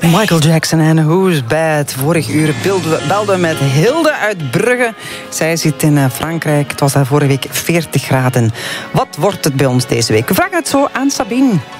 Michael Jackson en Who's Bad. Vorig uur belden we met Hilde uit Brugge. Zij zit in Frankrijk. Het was daar vorige week 40 graden. Wat wordt het bij ons deze week? We vragen het zo aan Sabine.